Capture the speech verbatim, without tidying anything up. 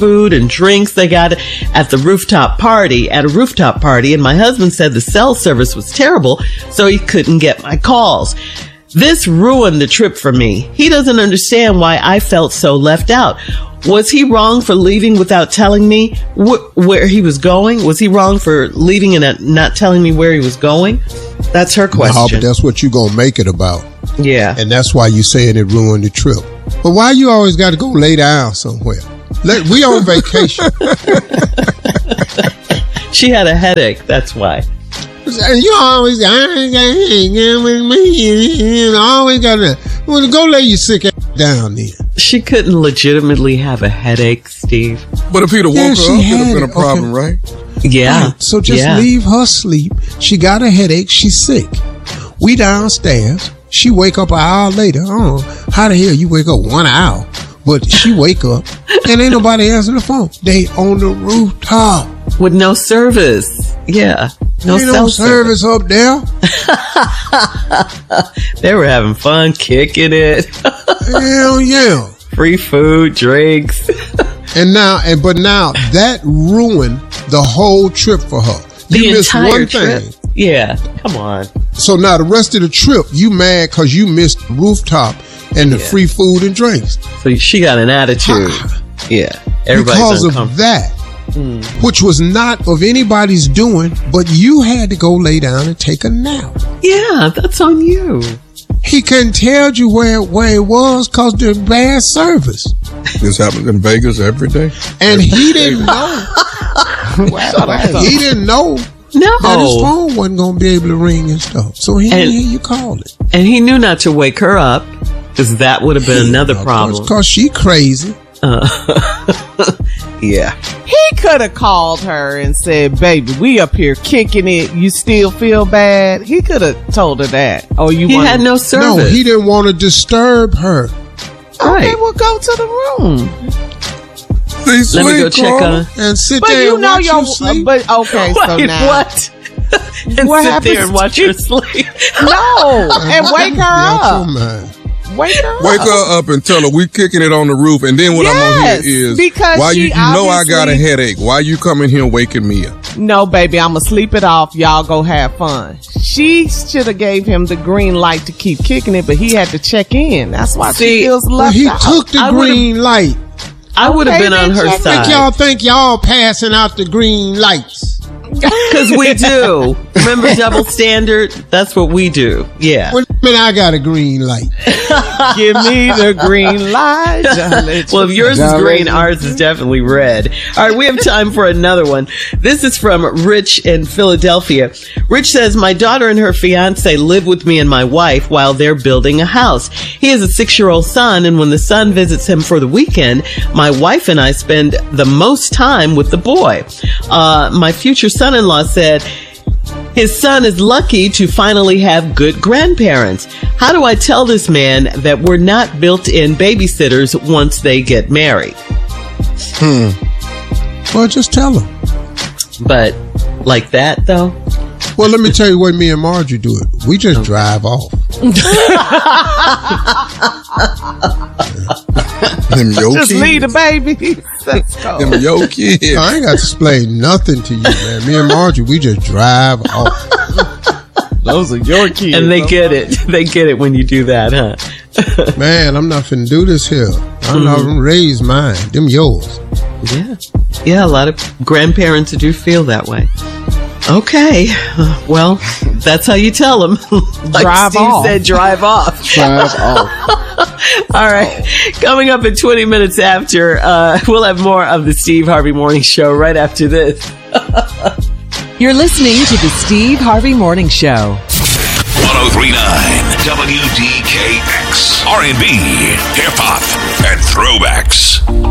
food and drinks they got at the rooftop party, at a rooftop party. And my husband said the cell service was terrible, so he couldn't get my calls. This ruined the trip for me. He doesn't understand why I felt so left out. Was he wrong for leaving without telling me wh- where he was going? Was he wrong for leaving and not telling me where he was going? That's her question. No, but that's what you're going to make it about. Yeah. And that's why you saying it ruined the trip. But why you always got to go lay down somewhere? Let, we on vacation. She had a headache. That's why. You always, I ain't got hang with me. You always got to, well, go lay your sick ass down there. She couldn't legitimately have a headache, Steve. But if he'd have Yeah, woke she her up, had it'd have been a it. problem, Okay. right? Yeah. Right. So just yeah. leave her sleep. She got a headache. She's sick. We downstairs. She wake up an hour later. Oh, how the hell you wake up one hour? But she wake up and ain't nobody answering the phone. They on the rooftop. With no service. Yeah. No ain't cell no service up there. They were having fun, kicking it. Hell yeah. Free food, drinks. And now, and but now that ruined the whole trip for her. The You missed entire one trip. thing. Yeah. Come on. So now the rest of the trip, you mad because you missed the rooftop and the Yeah. free food and drinks. So she got an attitude. Yeah. Everybody's Because of uncomfortable. that, mm. which was not of anybody's doing, but you had to go lay down and take a nap. Yeah, that's on you. He couldn't tell you where, where it was because the bad service. This happens in Vegas every day. And he didn't know. He didn't know No. that his phone wasn't going to be able to ring and stuff. So he didn't And- hear you call it. And he knew not to wake her up because that would have been another problem. Because she crazy. Uh, yeah. He could have called her and said, baby, we up here kicking it. You still feel bad? He could have told her that. Oh, you He wanna- had no service. No, he didn't want to disturb her. Okay, Right. well, go to the room. They sleep, Let me go check Carla. on her. And sit But there you and know watch your, you sleep. but okay, so Wait, now. what? and What sit happens there and to watch you? her sleep. No, and wake her Get out up. your mind. Wake her Wake up. her up and tell her we kicking it on the roof. And then what I'm Yes, on here is, because why she you, you know I got a obviously- headache. Why you coming here waking me up? No, baby, I'm gonna sleep it off. Y'all go have fun. She should have gave him the green light to keep kicking it, but he had to check in. That's why See, she feels Well, left he out. took the I would've- green light. I would have Okay, been on then her check- Think side. y'all think y'all passing out the green lights? Because we do. Remember double standard? That's what we do. Yeah. What do you mean I got a green light? Give me the green light. Well, if yours is John green, Legend. ours is definitely red. All right, we have time for another one. This is from Rich in Philadelphia. Rich says, my daughter and her fiance live with me and my wife while they're building a house. He has a six-year-old son, and when the son visits him for the weekend, my wife and I spend the most time with the boy. Uh, my future son-in-law said, his son is lucky to finally have good grandparents. How do I tell this man that we're not built-in babysitters once they get married? Hmm. Well, just tell him. But like that, though? Well, let me tell you what me and Margie do it. We just drive off. Them yo Just kids. leave the baby. Let's go. Them yo kids. I ain't got to explain nothing to you, man. Me and Margie, we just drive off. Those are your kids. And they get it. They get it when you do that, huh? Man, I'm not finna do this here. I'm not gonna raise mine. Them yours. Yeah. Yeah, a lot of grandparents do feel that way. Okay. Uh, Well, that's how you tell them. Like Drive Steve off. said, drive off. Drive off. All right. Coming up in twenty minutes after, uh, we'll have more of the Steve Harvey Morning Show right after this. You're listening to the Steve Harvey Morning Show. one oh three point nine W D K X. R and B, hip hop, and throwbacks.